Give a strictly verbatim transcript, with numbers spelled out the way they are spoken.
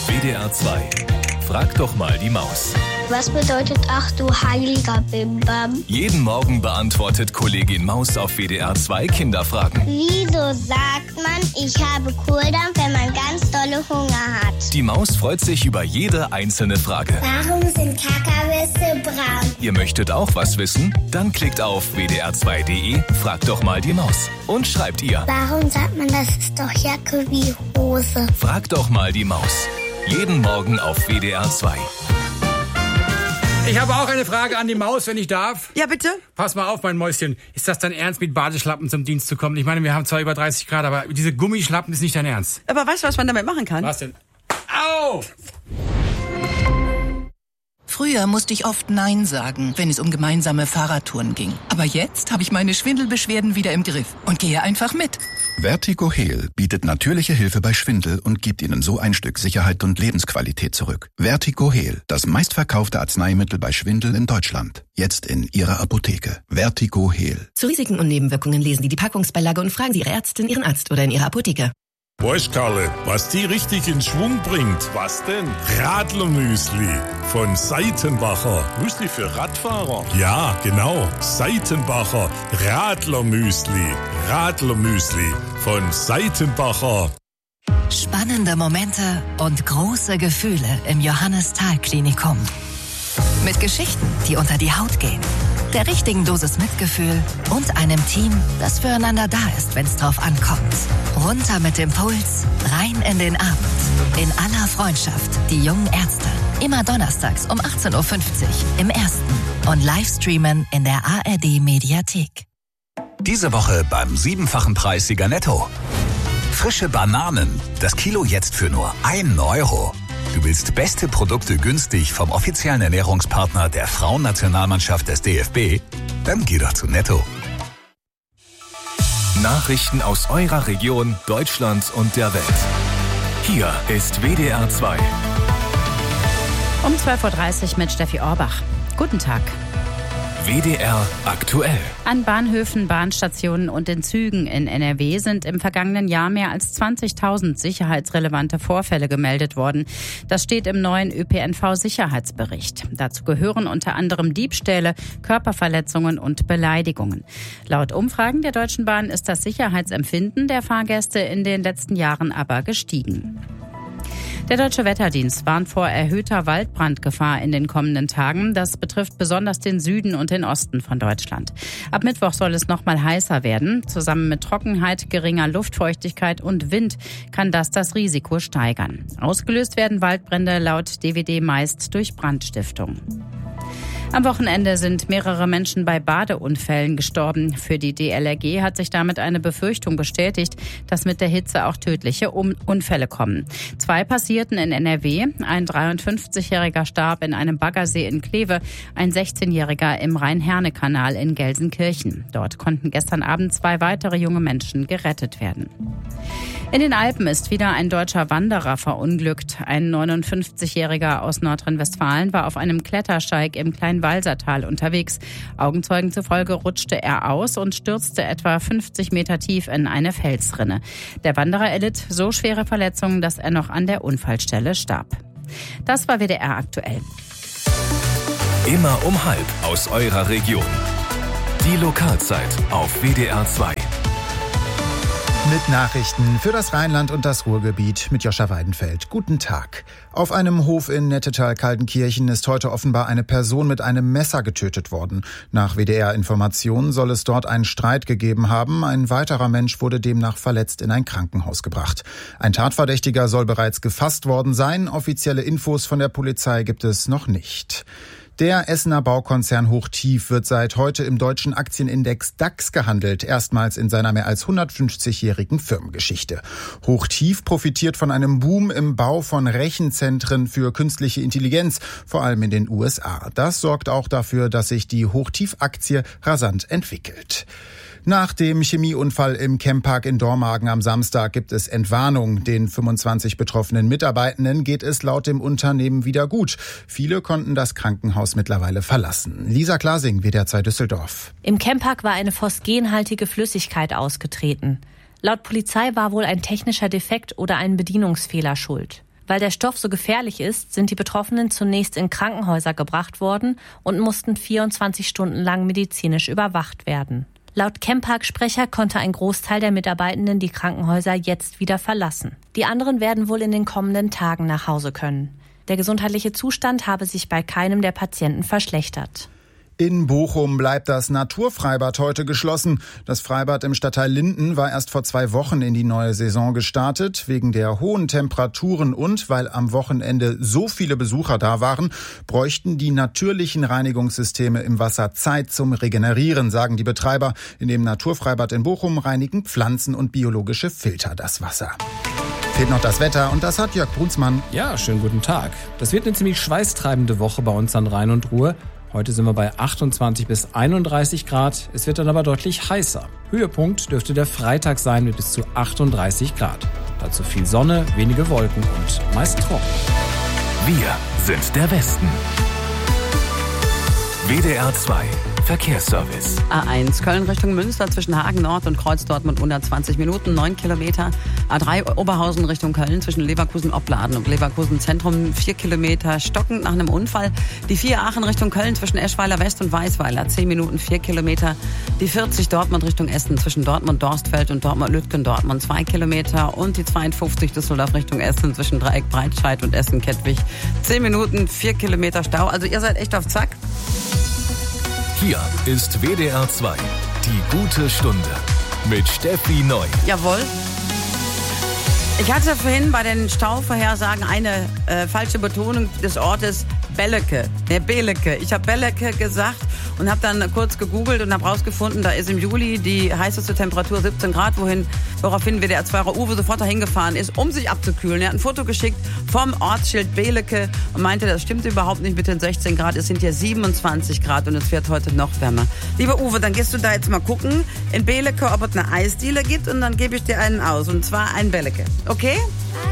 W D R zwei. Frag doch mal die Maus. Was bedeutet ach du heiliger Bimbam? Jeden Morgen beantwortet Kollegin Maus auf W D R zwei Kinderfragen. Wieso sagt man, ich habe Kohldampf, wenn man ganz dolle Hunger hat? Die Maus freut sich über jede einzelne Frage. Warum sind Kakawisse braun? Ihr möchtet auch was wissen? Dann klickt auf w d r zwei punkt d e, fragt doch mal die Maus. Und schreibt ihr. Warum sagt man, das ist doch Jacke wie Hose? Fragt doch mal die Maus. Jeden Morgen auf W D R zwei. Ich habe auch eine Frage an die Maus, wenn ich darf. Ja, bitte? Pass mal auf, mein Mäuschen. Ist das dein Ernst, mit Badeschlappen zum Dienst zu kommen? Ich meine, wir haben zwar über dreißig Grad, aber diese Gummischlappen ist nicht dein Ernst. Aber weißt du, was man damit machen kann? Was denn? Au! Früher musste ich oft Nein sagen, wenn es um gemeinsame Fahrradtouren ging. Aber jetzt habe ich meine Schwindelbeschwerden wieder im Griff und gehe einfach mit. Vertigo Heal bietet natürliche Hilfe bei Schwindel und gibt Ihnen so ein Stück Sicherheit und Lebensqualität zurück. Vertigo Heal, das meistverkaufte Arzneimittel bei Schwindel in Deutschland. Jetzt in Ihrer Apotheke. Vertigo Heal. Zu Risiken und Nebenwirkungen lesen Sie die Packungsbeilage und fragen Sie Ihre Ärztin, Ihren Arzt oder in Ihrer Apotheke. Weißt, Karle, was die richtig in Schwung bringt? Was denn? Radlermüsli von Seitenbacher. Müsli für Radfahrer? Ja, genau. Seitenbacher Radlermüsli. Radlermüsli von Seitenbacher. Spannende Momente und große Gefühle im Johannes-Thal-Klinikum. Mit Geschichten, die unter die Haut gehen. Der richtigen Dosis Mitgefühl und einem Team, das füreinander da ist, wenn es drauf ankommt. Runter mit dem Puls, rein in den Abend. In aller Freundschaft, die jungen Ärzte. Immer donnerstags um achtzehn Uhr fünfzig im Ersten und Livestreamen in der A R D-Mediathek. Diese Woche beim siebenfachen Preissieger Netto. Frische Bananen, das Kilo jetzt für nur ein Euro. Du willst beste Produkte günstig vom offiziellen Ernährungspartner der Frauennationalmannschaft des D F B? Dann geh doch zu Netto. Nachrichten aus eurer Region, Deutschland und der Welt. Hier ist W D R zwei. Um zwölf Uhr dreißig mit Steffi Orbach. Guten Tag. W D R aktuell. An Bahnhöfen, Bahnstationen und in Zügen in N R W sind im vergangenen Jahr mehr als zwanzigtausend sicherheitsrelevante Vorfälle gemeldet worden. Das steht im neuen Ö P N V-Sicherheitsbericht. Dazu gehören unter anderem Diebstähle, Körperverletzungen und Beleidigungen. Laut Umfragen der Deutschen Bahn ist das Sicherheitsempfinden der Fahrgäste in den letzten Jahren aber gestiegen. Der Deutsche Wetterdienst warnt vor erhöhter Waldbrandgefahr in den kommenden Tagen. Das betrifft besonders den Süden und den Osten von Deutschland. Ab Mittwoch soll es noch mal heißer werden. Zusammen mit Trockenheit, geringer Luftfeuchtigkeit und Wind kann das das Risiko steigern. Ausgelöst werden Waldbrände laut D W D meist durch Brandstiftung. Am Wochenende sind mehrere Menschen bei Badeunfällen gestorben. Für die D L R G hat sich damit eine Befürchtung bestätigt, dass mit der Hitze auch tödliche Unfälle kommen. Zwei passierten in N R W. Ein dreiundfünfzigjähriger starb in einem Baggersee in Kleve, ein sechzehnjähriger im Rhein-Herne-Kanal in Gelsenkirchen. Dort konnten gestern Abend zwei weitere junge Menschen gerettet werden. In den Alpen ist wieder ein deutscher Wanderer verunglückt. Ein neunundfünfzigjähriger aus Nordrhein-Westfalen war auf einem Klettersteig im Kleinwalsertal unterwegs. Augenzeugen zufolge rutschte er aus und stürzte etwa fünfzig Meter tief in eine Felsrinne. Der Wanderer erlitt so schwere Verletzungen, dass er noch an der Unfallstelle starb. Das war W D R aktuell. Immer um halb aus eurer Region. Die Lokalzeit auf W D R zwei. Mit Nachrichten für das Rheinland und das Ruhrgebiet mit Joscha Weidenfeld. Guten Tag. Auf einem Hof in Nettetal-Kaltenkirchen ist heute offenbar eine Person mit einem Messer getötet worden. Nach W D R-Informationen soll es dort einen Streit gegeben haben. Ein weiterer Mensch wurde demnach verletzt in ein Krankenhaus gebracht. Ein Tatverdächtiger soll bereits gefasst worden sein. Offizielle Infos von der Polizei gibt es noch nicht. Der Essener Baukonzern Hochtief wird seit heute im deutschen Aktienindex DAX gehandelt, erstmals in seiner mehr als hundertfünfzigjährigen Firmengeschichte. Hochtief profitiert von einem Boom im Bau von Rechenzentren für künstliche Intelligenz, vor allem in den U S A. Das sorgt auch dafür, dass sich die Hochtief-Aktie rasant entwickelt. Nach dem Chemieunfall im Chempark in Dormagen am Samstag gibt es Entwarnung. Den fünfundzwanzig betroffenen Mitarbeitenden geht es laut dem Unternehmen wieder gut. Viele konnten das Krankenhaus mittlerweile verlassen. Lisa Klasing, W D R zwei Düsseldorf. Im Chempark war eine phosgenhaltige Flüssigkeit ausgetreten. Laut Polizei war wohl ein technischer Defekt oder ein Bedienungsfehler schuld. Weil der Stoff so gefährlich ist, sind die Betroffenen zunächst in Krankenhäuser gebracht worden und mussten vierundzwanzig Stunden lang medizinisch überwacht werden. Laut Chempark-Sprecher konnte ein Großteil der Mitarbeitenden die Krankenhäuser jetzt wieder verlassen. Die anderen werden wohl in den kommenden Tagen nach Hause können. Der gesundheitliche Zustand habe sich bei keinem der Patienten verschlechtert. In Bochum bleibt das Naturfreibad heute geschlossen. Das Freibad im Stadtteil Linden war erst vor zwei Wochen in die neue Saison gestartet. Wegen der hohen Temperaturen und weil am Wochenende so viele Besucher da waren, bräuchten die natürlichen Reinigungssysteme im Wasser Zeit zum Regenerieren, sagen die Betreiber. In dem Naturfreibad in Bochum reinigen Pflanzen und biologische Filter das Wasser. Fehlt noch das Wetter und das hat Jörg Brunsmann. Ja, schönen guten Tag. Das wird eine ziemlich schweißtreibende Woche bei uns an Rhein und Ruhr. Heute sind wir bei achtundzwanzig bis einunddreißig Grad. Es wird dann aber deutlich heißer. Höhepunkt dürfte der Freitag sein mit bis zu achtunddreißig Grad. Dazu viel Sonne, wenige Wolken und meist trocken. Wir sind der Westen. W D R zwei Verkehrsservice. A eins Köln Richtung Münster zwischen Hagen Nord und Kreuz Dortmund hundertzwanzig Minuten, neun Kilometer. A drei Oberhausen Richtung Köln zwischen Leverkusen-Opladen und Leverkusen Zentrum, vier Kilometer stockend nach einem Unfall. Die vier Aachen Richtung Köln zwischen Eschweiler West und Weißweiler, zehn Minuten, vier Kilometer. Die vierzig Dortmund Richtung Essen zwischen Dortmund-Dorstfeld und Dortmund-Lütgendortmund, zwei Kilometer. Und die zweiundfünfzig Düsseldorf Richtung Essen zwischen Dreieck Breitscheid und Essen-Kettwig, zehn Minuten, vier Kilometer Stau. Also ihr seid echt auf Zack. Hier ist W D R zwei, die gute Stunde mit Steffi Neu. Jawohl. Ich hatte vorhin bei den Stauvorhersagen eine äh, falsche Betonung des Ortes Belecke. Ne, Belecke. Ich habe Belecke gesagt und habe dann kurz gegoogelt und habe rausgefunden, da ist im Juli die heißeste Temperatur siebzehn Grad, wohin, woraufhin W D R zwei Uwe sofort dahin gefahren ist, um sich abzukühlen. Er hat ein Foto geschickt vom Ortsschild Belecke und meinte, das stimmt überhaupt nicht mit den sechzehn Grad. Es sind hier siebenundzwanzig Grad und es wird heute noch wärmer. Lieber Uwe, dann gehst du da jetzt mal gucken in Belecke, ob es eine Eisdiele gibt und dann gebe ich dir einen aus. Und zwar einen Belecke. Okay?